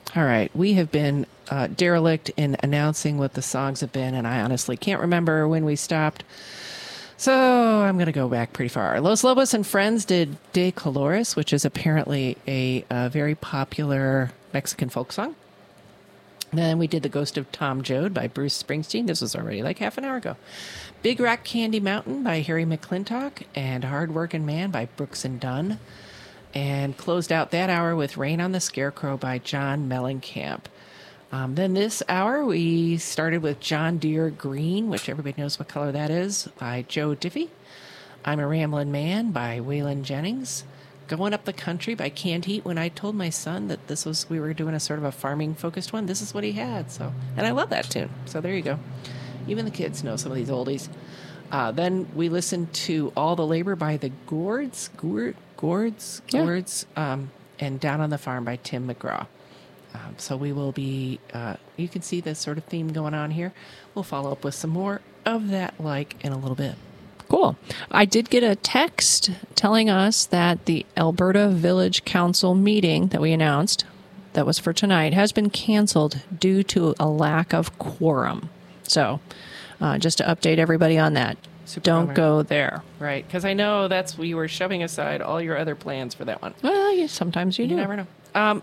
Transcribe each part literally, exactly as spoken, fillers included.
All right. We have been uh, derelict in announcing what the songs have been, and I honestly can't remember when we stopped. So I'm going to go back pretty far. Los Lobos and Friends did De Colores, which is apparently a, a very popular Mexican folk song. Then we did The Ghost of Tom Joad by Bruce Springsteen. This was already like half an hour ago. Big Rock Candy Mountain by Harry McClintock and Hard Workin' Man by Brooks and Dunn. And closed out that hour with Rain on the Scarecrow by John Mellencamp. Um, then this hour, we started with John Deere Green, which everybody knows what color that is, by Joe Diffie. I'm a Ramblin' Man by Waylon Jennings. Going Up the Country by Canned Heat. When I told my son that this was, we were doing a sort of a farming-focused one, this is what he had. So, and I love that tune. So there you go. Even the kids know some of these oldies. Uh, then we listened to All the Labor by the Gourds. Gourd, Gourds? Yeah. Gourds. Um, and Down on the Farm by Tim McGraw. Um, so we will be, uh, you can see this sort of theme going on here. We'll follow up with some more of that like in a little bit. Cool. I did get a text telling us that the Alberta Village Council meeting that we announced, that was for tonight, has been canceled due to a lack of quorum. So uh, just to update everybody on that. Super Don't bummer. go there. Right, because I know that's, you were shoving aside all your other plans for that one. Well, yeah, sometimes you, You do. never know. Um,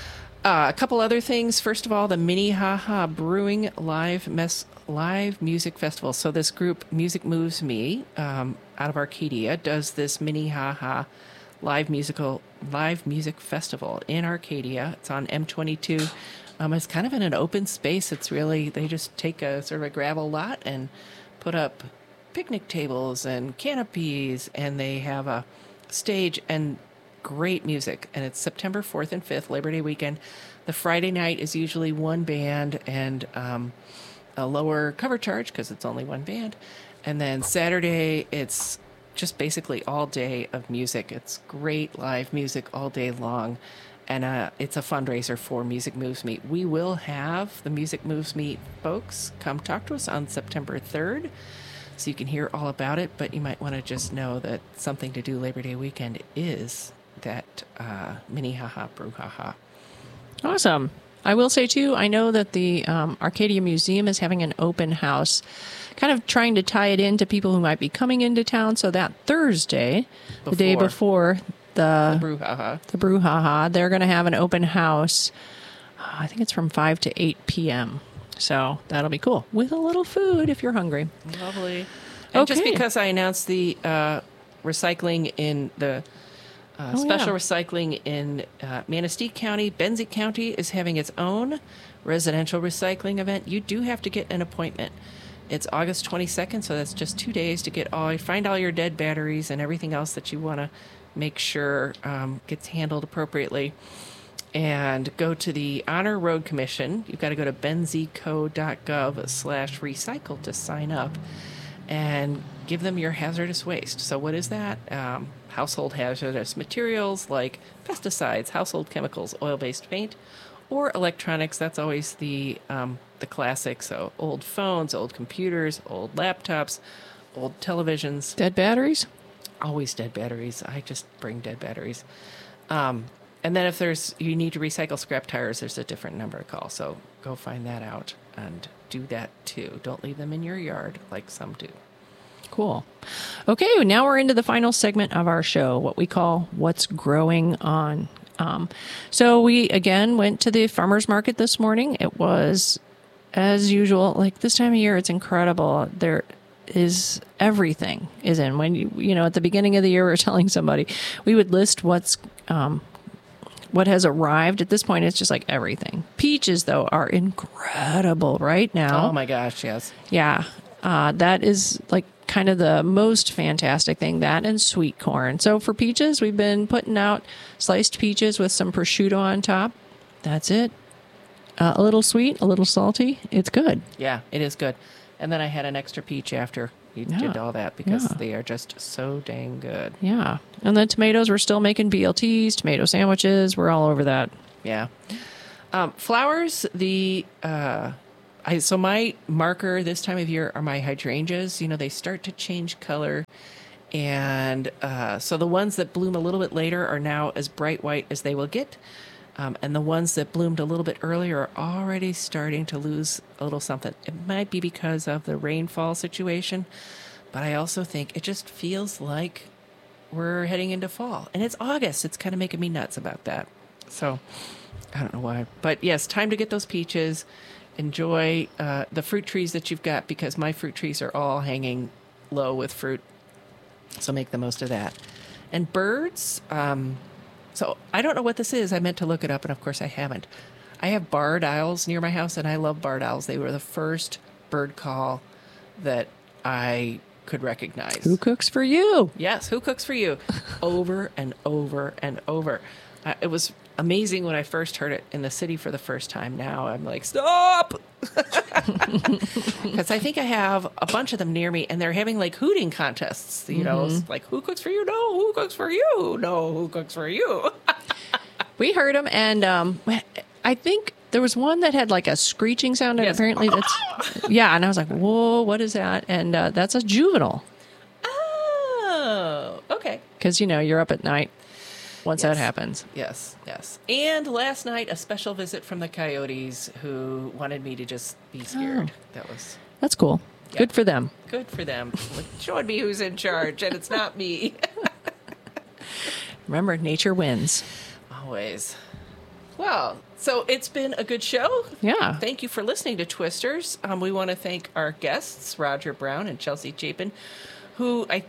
uh, a couple other things. First of all, the Minnehaha Brewing Live Mess Live Music Festival. So this group, Music Moves Me, um, out of Arcadia, does this Minnehaha live musical live music festival in Arcadia. It's on M twenty-two. Um, it's kind of in an open space. It's really, they just take a sort of a gravel lot and put up picnic tables and canopies, and they have a stage and great music. And it's September fourth and fifth, Labor Day weekend. The Friday night is usually one band and um, a lower cover charge because it's only one band. And then Saturday, it's just basically all day of music. It's great live music all day long. And uh, it's a fundraiser for Music Moves Me. We will have the Music Moves Me folks come talk to us on September third. So you can hear all about it, but you might want to just know that something to do Labor Day weekend is that uh, Minnehaha Brouhaha. Awesome. I will say, too, I know that the um, Arcadia Museum is having an open house, kind of trying to tie it into people who might be coming into town. So that Thursday, the day before the, The Brouhaha. the brouhaha, they're going to have an open house. Uh, I think it's from five to eight p.m. So that'll be cool. With a little food if you're hungry. Lovely. And just Okay. because I announced the uh, recycling in the uh, Oh, special yeah. recycling in uh, Manistee County, Benzie County is having its own residential recycling event. You do have to get an appointment. It's August twenty-second, so that's just two days to get all, find all your dead batteries and everything else that you want to make sure um, gets handled appropriately. And go to the Honor Road Commission. You've got to go to benzeco.gov slash recycle to sign up and give them your hazardous waste. So what is that? Um, household hazardous materials like pesticides, household chemicals, oil-based paint, or electronics. That's always the um, the classic. So old phones, old computers, old laptops, old televisions. Dead batteries? Always dead batteries. I just bring dead batteries. Um, and then if there's you need to recycle scrap tires, there's a different number to call. So go find that out and do that too. Don't leave them in your yard like some do. Cool. Okay, now we're into the final segment of our show, what we call What's Growing On. Um, so we, again, went to the farmer's market this morning. It was, as usual, like this time of year, it's incredible. There is everything is in. When you, you know, at the beginning of the year, we were telling somebody, we would list what's, um, what has arrived. At this point, it's just like everything. Peaches, though, are incredible right now. Oh my gosh, yes. Yeah. Uh, that is like kind of the most fantastic thing, that and sweet corn. So for peaches, we've been putting out sliced peaches with some prosciutto on top. That's it. Uh, a little sweet, a little salty. It's good. Yeah, it is good. And then I had an extra peach after you Yeah. did all that because Yeah. they are just so dang good. Yeah. And then tomatoes, we're still making B L Ts, tomato sandwiches. We're all over that. Yeah. Um, flowers, the uh, I so my marker this time of year are my hydrangeas. You know, they start to change color. And uh, so the ones that bloom a little bit later are now as bright white as they will get. Um, and the ones that bloomed a little bit earlier are already starting to lose a little something. It might be because of the rainfall situation, but I also think it just feels like we're heading into fall. And it's August. It's kind of making me nuts about that. So I don't know why. But yes, time to get those peaches. Enjoy uh, the fruit trees that you've got, because my fruit trees are all hanging low with fruit. So make the most of that. And birds, um, so I don't know what this is. I meant to look it up, and of course I haven't. I have barred owls near my house, and I love barred owls. They were the first bird call that I could recognize. Who cooks for you? Yes, who cooks for you? Over and over and over. Uh, it was amazing when I first heard it in the city for the first time. Now I'm like, stop! Because I think I have a bunch of them near me, and they're having like hooting contests. You know, Mm-hmm. it's like, who cooks for you? No, who cooks for you? No, who cooks for you? We heard them, and um, I think there was one that had like a screeching sound, and Yes. apparently that's yeah. And I was like, "Whoa, what is that?" And uh, that's a juvenile, Oh, okay. because you know you're up at night once that Yes. happens. Yes, yes. And last night, a special visit from the coyotes who wanted me to just be scared. Oh. That was That's cool. Yeah. Good for them. good for them. Like, showing me who's in charge, and it's not me. Remember, nature wins. Always. Well, so it's been a good show. Yeah. Thank you for listening to Twisters. Um, we want to thank our guests, Roger Brown and Chelsea Chapin, who I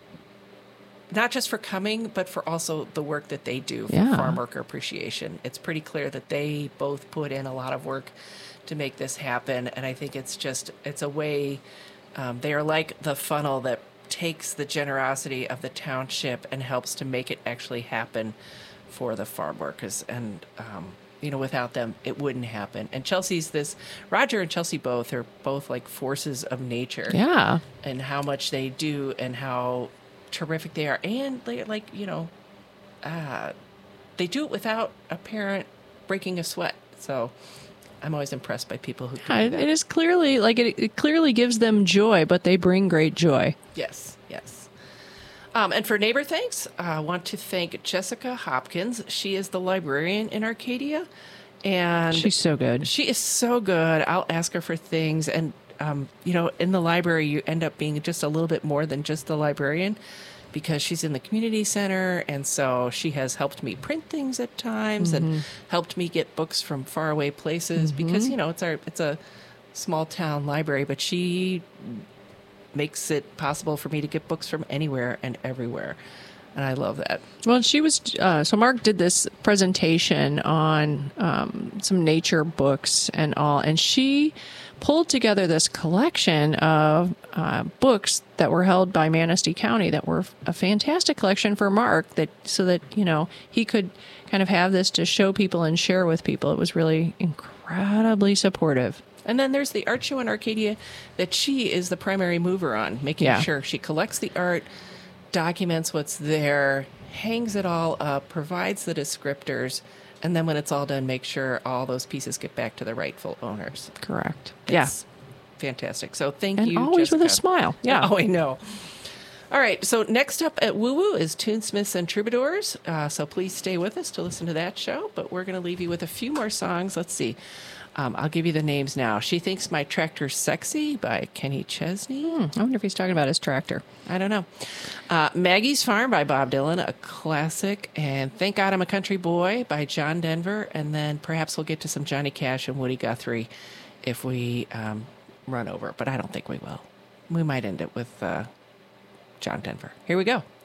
not just for coming, but for also the work that they do for Yeah. farm worker appreciation. It's pretty clear that they both put in a lot of work to make this happen, and I think it's just it's a way. Um, they are like the funnel that takes the generosity of the township and helps to make it actually happen for the farm workers. And um, you know, without them, it wouldn't happen. And Chelsea's this. Roger and Chelsea both are both like forces of nature Yeah. and how much they do and how terrific they are. And they're like, you know, uh, they do it without a parent breaking a sweat. So I'm always impressed by people who Yeah, can it, do it that. is clearly like it, it clearly gives them joy, but they bring great joy. Yes, yes. Um, and for neighbor thanks, I want to thank Jessica Hopkins. She is the librarian in Arcadia. And She's so good. She is so good. I'll ask her for things. And, um, you know, in the library, you end up being just a little bit more than just the librarian because she's in the community center. And so she has helped me print things at times and helped me get books from faraway places because, you know, it's our it's a small town library, but she makes it possible for me to get books from anywhere and everywhere. And I love that. Well, she was uh, so Mark did this presentation on um, some nature books and all, and she pulled together this collection of uh, books that were held by Manistee County that were a fantastic collection for Mark, that so that you know he could kind of have this to show people and share with people. It was really incredibly supportive. And then there's the art show in Arcadia that she is the primary mover on, making Yeah. sure she collects the art, documents what's there, hangs it all up, provides the descriptors, and then when it's all done, make sure all those pieces get back to the rightful owners. Correct. It's fantastic. So thank And you, always with a Jessica. smile. Yeah. Oh, I know. All right. So next up at Woo Woo is Tunesmiths and Troubadours. Uh, so please stay with us to listen to that show. But we're going to leave you with a few more songs. Let's see. Um, I'll give you the names now. She Thinks My Tractor's Sexy by Kenny Chesney. Hmm, I wonder if he's talking about his tractor. I don't know. Uh, Maggie's Farm by Bob Dylan, a classic. And Thank God I'm a Country Boy by John Denver. And then perhaps we'll get to some Johnny Cash and Woody Guthrie if we um, run over. But I don't think we will. We might end it with uh, John Denver. Here we go.